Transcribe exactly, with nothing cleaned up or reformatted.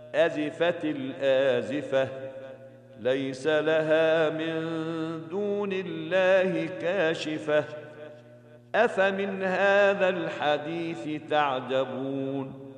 أزفت الآزفة ليس لها من دون الله كاشفة أفمن هذا الحديث تعجبون